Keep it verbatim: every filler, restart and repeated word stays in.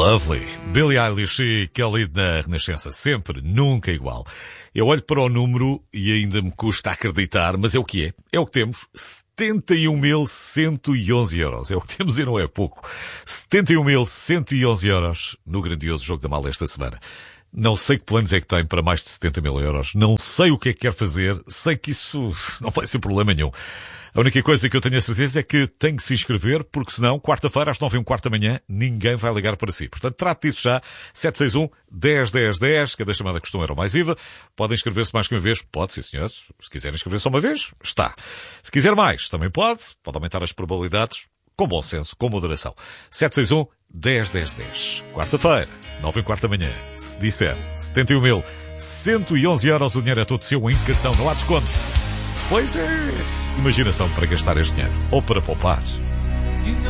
Lovely. Billie Eilish e Kelly na Renascença. Sempre, nunca igual. Eu olho para o número e ainda me custa acreditar, mas é o que é. É o que temos. setenta e um mil cento e onze euros. É o que temos e não é pouco. setenta e um mil cento e onze euros no grandioso Jogo da Mala esta semana. Não sei que planos é que tem para mais de setenta mil euros. Não sei o que é que quer fazer. Sei que isso não vai ser problema nenhum. A única coisa que eu tenho a certeza é que tem que se inscrever, porque senão, quarta-feira, às nove e um quarto da manhã, ninguém vai ligar para si. Portanto, trate disso já. sete seis um, dez, dez, dez. Cada chamada custa um euro mais I V A. Podem inscrever-se mais que uma vez? Pode, sim, senhores. Se quiserem inscrever-se só uma vez, está. Se quiser mais, também pode. Pode aumentar as probabilidades. Com bom senso, com moderação. sete seis um, dez, dez, dez. Quarta-feira, nove e um quarto da manhã. Se disser setenta e um mil cento e onze euros, o dinheiro é todo seu em cartão. Não há descontos. Depois é imaginação para gastar este dinheiro ou para poupar.